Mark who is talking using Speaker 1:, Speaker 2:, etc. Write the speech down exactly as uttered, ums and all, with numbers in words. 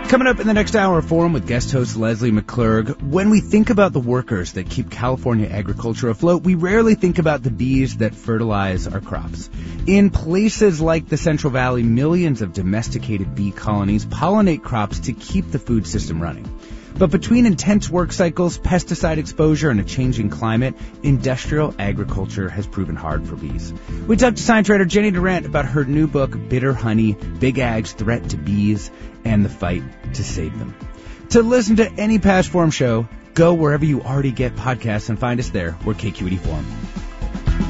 Speaker 1: Coming up in the next hour, Forum with guest host Leslie McClurg. When we think about the workers that keep California agriculture afloat, we rarely think about the bees that fertilize our crops. In places like the Central Valley, millions of domesticated bee colonies pollinate crops to keep the food system running. But between intense work cycles, pesticide exposure, and a changing climate, industrial agriculture has proven hard for bees. We talked to science writer Jenny Durant about her new book, Bitter Honey, Big Ag's Threat to Bees, and the Fight to Save Them. To listen to any past Forum show, go wherever you already get podcasts and find us there. We're K Q E D Forum.